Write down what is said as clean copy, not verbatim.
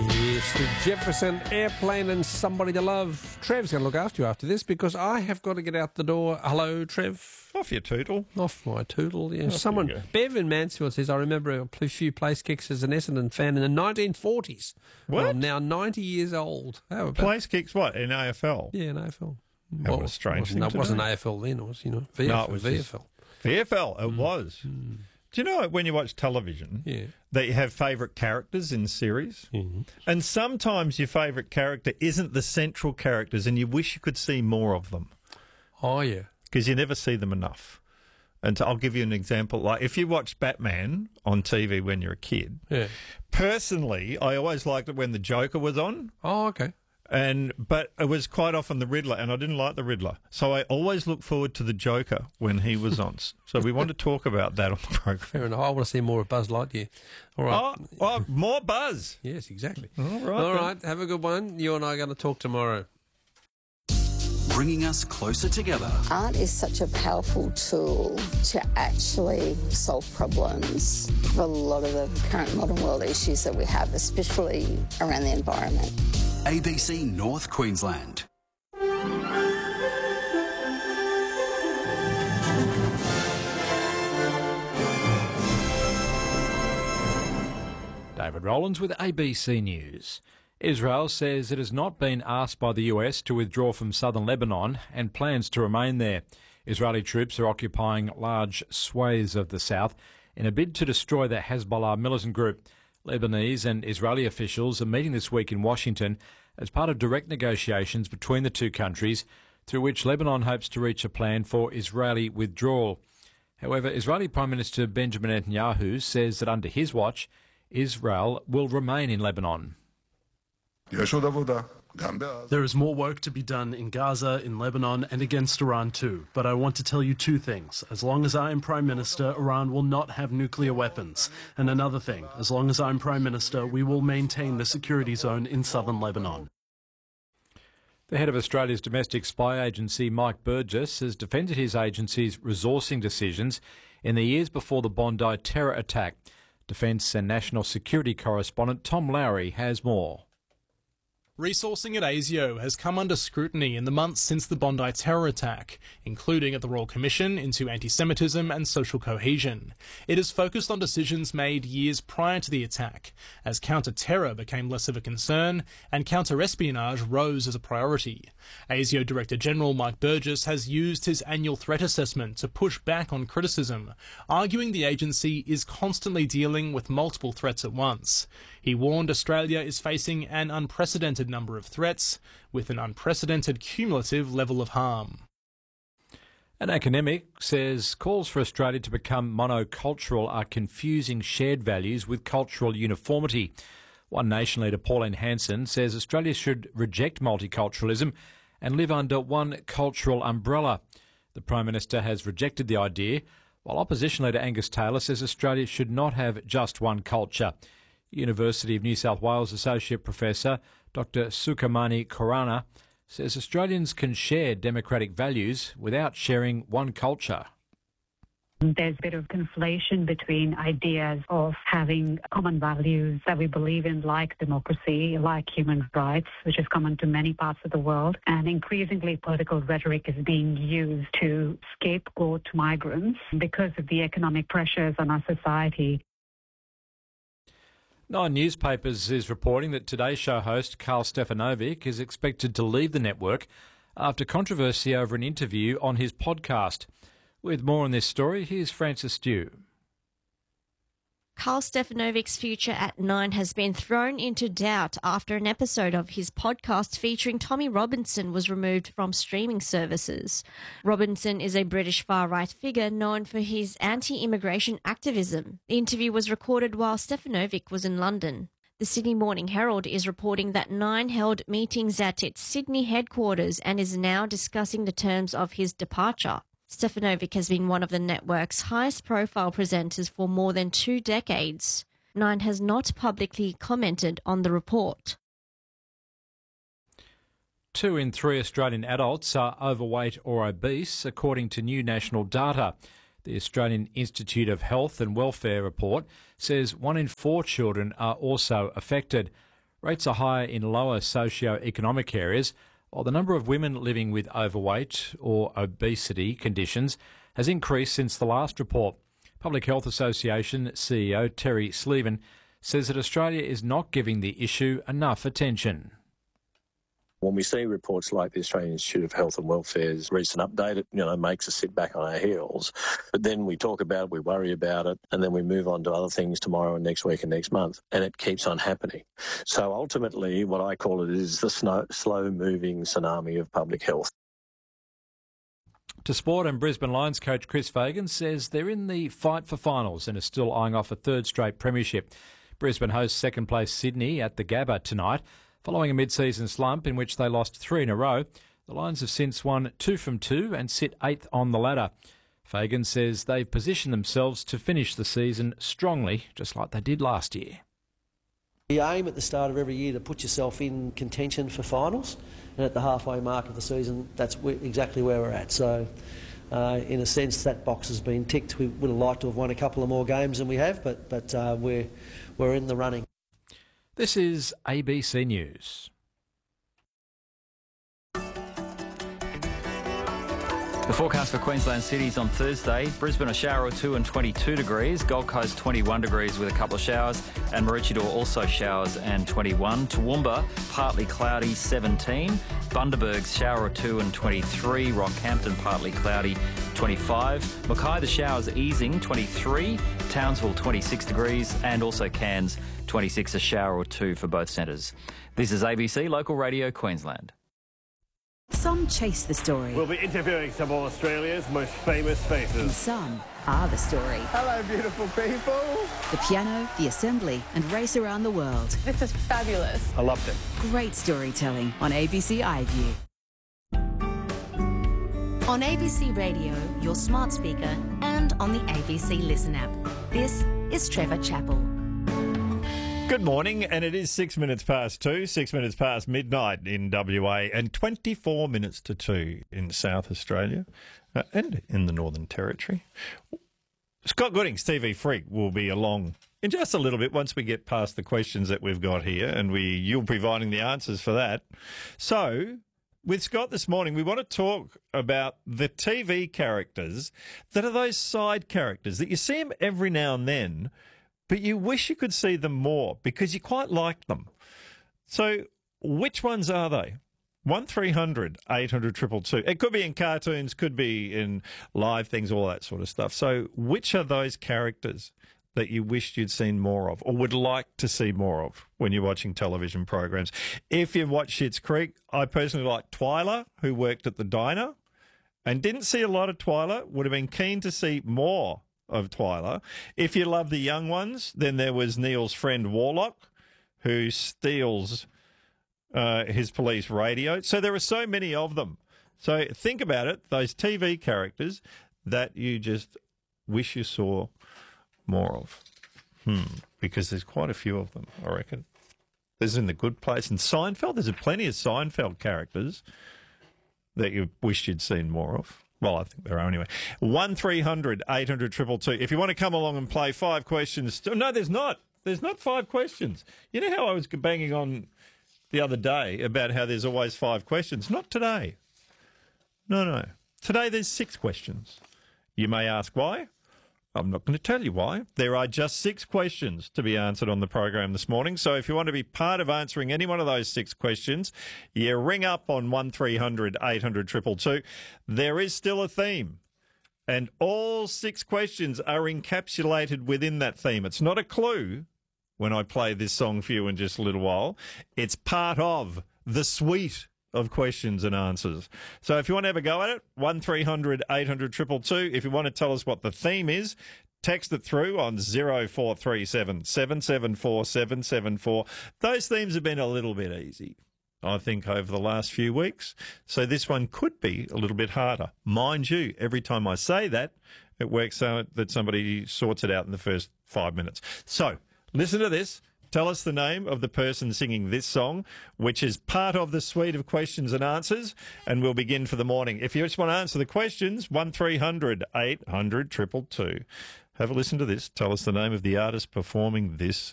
Yes, the Jefferson Airplane and Somebody to Love. Trev's going to look after you after this because I have got to get out the door. Hello, Trev. Off your tootle. Off my tootle, yeah. Off Bev in Mansfield says, I remember a few place kicks as an Essendon fan in the 1940s. What? Well, I'm now 90 years old. How about Place kicks what? In AFL? Yeah, in AFL. That was a strange thing to It wasn't do. AFL then, it was, VFL. No, it was VFL. VFL, it was. Do you know when you watch television that you have favourite characters in series? Mm-hmm. And sometimes your favourite character isn't the central characters and you wish you could see more of them Oh, yeah. because you never see them enough. And so I'll give you an example. Like if you watched Batman on TV when you're a kid, Yeah. personally, I always liked it when the Joker was on. Oh, okay. But it was quite often the Riddler, and I didn't like the Riddler. So I always looked forward to the Joker when he was on. So we want to talk about that on the program. Fair enough. I want to see more of Buzz Lightyear. All right. Oh, more buzz. Yes, exactly. All right. All right. Have a good one. You and I are going to talk tomorrow. Bringing us closer together. Art is such a powerful tool to actually solve problems for a lot of the current modern world issues that we have, especially around the environment. ABC North Queensland. David Rowlands with ABC News. Israel says it has not been asked by the US to withdraw from southern Lebanon and plans to remain there. Israeli troops are occupying large swathes of the south in a bid to destroy the Hezbollah militant group. Lebanese and Israeli officials are meeting this week in Washington as part of direct negotiations between the two countries, through which Lebanon hopes to reach a plan for Israeli withdrawal. However, Israeli Prime Minister Benjamin Netanyahu says that under his watch, Israel will remain in Lebanon. There is more work to be done in Gaza, in Lebanon, and against Iran too. But I want to tell you two things. As long as I am Prime Minister, Iran will not have nuclear weapons. And another thing, as long as I'm Prime Minister, we will maintain the security zone in southern Lebanon. The head of Australia's domestic spy agency, Mike Burgess, has defended his agency's resourcing decisions in the years before the Bondi terror attack. Defence and National Security correspondent Tom Lowry has more. Resourcing at ASIO has come under scrutiny in the months since the Bondi terror attack, including at the Royal Commission into anti-Semitism and social cohesion. It has focused on decisions made years prior to the attack, as counter-terror became less of a concern and counter-espionage rose as a priority. ASIO Director General Mike Burgess has used his annual threat assessment to push back on criticism, arguing the agency is constantly dealing with multiple threats at once. He warned Australia is facing an unprecedented number of threats with an unprecedented cumulative level of harm. An academic says calls for Australia to become monocultural are confusing shared values with cultural uniformity. One Nation leader, Pauline Hanson, says Australia should reject multiculturalism and live under one cultural umbrella. The Prime Minister has rejected the idea, while Opposition leader Angus Taylor says Australia should not have just one culture. University of New South Wales Associate Professor Dr. Sukamani Korana says Australians can share democratic values without sharing one culture. There's a bit of conflation between ideas of having common values that we believe in, like democracy, like human rights, which is common to many parts of the world. And increasingly, political rhetoric is being used to scapegoat migrants because of the economic pressures on our society. Nine Newspapers is reporting that Today Show host Karl Stefanovic is expected to leave the network after controversy over an interview on his podcast. With more on this story, here's Francis Stew. Karl Stefanovic's future at Nine has been thrown into doubt after an episode of his podcast featuring Tommy Robinson was removed from streaming services. Robinson is a British far-right figure known for his anti-immigration activism. The interview was recorded while Stefanovic was in London. The Sydney Morning Herald is reporting that Nine held meetings at its Sydney headquarters and is now discussing the terms of his departure. Stefanovic has been one of the network's highest-profile presenters for more than 2 decades. Nine has not publicly commented on the report. 2 in 3 Australian adults are overweight or obese, according to new national data. The Australian Institute of Health and Welfare report says 1 in 4 children are also affected. Rates are higher in lower socio-economic areas, while the number of women living with overweight or obesity conditions has increased since the last report. Public Health Association CEO Terry Sleven says that Australia is not giving the issue enough attention. When we see reports like the Australian Institute of Health and Welfare's recent update, it makes us sit back on our heels. But then we talk about it, we worry about it, and then we move on to other things tomorrow and next week and next month, and it keeps on happening. So ultimately, what I call it is the slow-moving tsunami of public health. To sport, and Brisbane Lions coach Chris Fagan says they're in the fight for finals and are still eyeing off a third straight premiership. Brisbane hosts second-place Sydney at the Gabba tonight. Following a mid-season slump in which they lost 3 in a row, the Lions have since won 2 from 2 and sit 8th on the ladder. Fagan says they've positioned themselves to finish the season strongly, just like they did last year. You aim at the start of every year to put yourself in contention for finals, and at the halfway mark of the season, that's exactly where we're at. So, in a sense, that box has been ticked. We would have liked to have won a couple of more games than we have, but we're in the running. This is ABC News. The forecast for Queensland cities on Thursday: Brisbane a shower or two and 22 degrees, Gold Coast 21 degrees with a couple of showers, and Maroochydore also showers and 21. Toowoomba partly cloudy 17, Bundaberg's shower or two and 23, Rockhampton partly cloudy 25, Mackay the showers easing 23, Townsville 26 degrees, and also Cairns 26, a shower or two for both centres. This is ABC Local Radio Queensland. Some chase the story. We'll be interviewing some of Australia's most famous faces. And some are the story. Hello, beautiful people. The piano, the assembly, and race around the world. This is fabulous. I loved it. Great storytelling on ABC iView. On ABC Radio, your smart speaker, and on the ABC Listen app. This is Trevor Chappell. Good morning, and it is 6 minutes past 2, 6 minutes past midnight in WA, and 24 minutes to 2 in South Australia and in the Northern Territory. Scott Goodings, TV Freak, will be along in just a little bit once we get past the questions that we've got here, and you're providing the answers for that. So, with Scott this morning, we want to talk about the TV characters that are those side characters that you see them every now and then, but you wish you could see them more because you quite like them. So which ones are they? 1300 800 222. It could be in cartoons, could be in live things, all that sort of stuff. So which are those characters that you wished you'd seen more of or would like to see more of when you're watching television programs? If you watch Schitt's Creek, I personally like Twyla, who worked at the diner and didn't see a lot of Twyla, would have been keen to see more of Twyla. If you love the young ones, then there was Neil's friend Warlock, who steals his police radio. So there are so many of them. So think about it, those TV characters that you just wish you saw more of. Because there's quite a few of them, I reckon. There's In the Good Place and Seinfeld. There's plenty of Seinfeld characters that you wished you'd seen more of. Well, I think there are anyway. 1300 800 222. If you want to come along and play 5 questions. No, there's not. There's not 5 questions. You know how I was banging on the other day about how there's always 5 questions? Not today. No. Today there's 6 questions. You may ask why. I'm not going to tell you why. There are just 6 questions to be answered on the program this morning. So if you want to be part of answering any one of those 6 questions, you ring up on 1300 800 222. There is still a theme, and all 6 questions are encapsulated within that theme. It's not a clue when I play this song for you in just a little while. It's part of the suite of questions and answers. So if you want to have a go at it, 1300 800 222. If you want to tell us what the theme is, text it through on 0437 774 774. Those themes have been a little bit easy, I think, over the last few weeks. So this one could be a little bit harder. Mind you, every time I say that, it works out that somebody sorts it out in the first 5 minutes. So listen to this. Tell us the name of the person singing this song, which is part of the suite of questions and answers, and we'll begin for the morning. If you just want to answer the questions, 1300 800 222. Have a listen to this. Tell us the name of the artist performing this